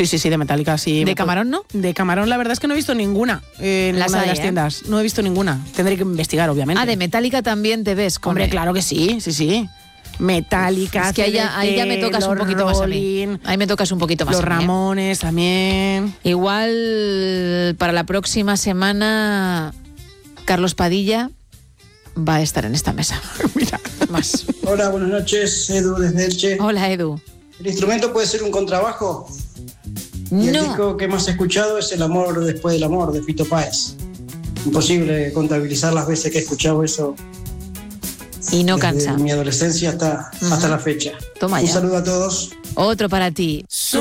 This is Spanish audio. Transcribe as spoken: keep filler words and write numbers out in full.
Sí, sí, sí, de Metallica, sí. ¿De Camarón no? De Camarón la verdad es que no he visto ninguna eh, en Las ninguna hay, de las ¿eh? tiendas. No he visto ninguna. Tendré que investigar, obviamente. Ah, de Metallica también te ves. Hombre, come. claro que sí, sí, sí. Metallica, Es que ahí ya, ahí ya me tocas un poquito más a mí. Ahí me tocas un poquito más Los a mí, ¿eh? Ramones también. Igual para la próxima semana Carlos Padilla va a estar en esta mesa. Mira, más. Hola, buenas noches, Edu desde Elche. Hola, Edu. ¿El instrumento puede ser un contrabajo? Y el No. disco que más he escuchado es El amor después del amor, de Fito Páez. Imposible contabilizar las veces que he escuchado eso. Y no desde cansa. mi adolescencia hasta, Uh-huh. hasta la fecha. Toma Un ya. saludo a todos. Otro para ti.